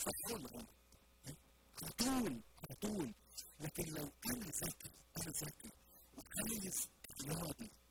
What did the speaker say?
فرحان معانا على طول. لكن لو انا ذكي وخايف رياضي